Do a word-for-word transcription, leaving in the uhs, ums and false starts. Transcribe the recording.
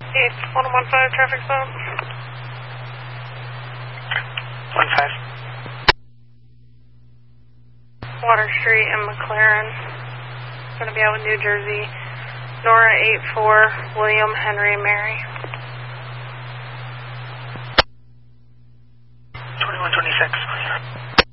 East one one five traffic stop. one five. Water Street in McLaren. Going to be out with New Jersey. Nora eight four, William Henry Mary.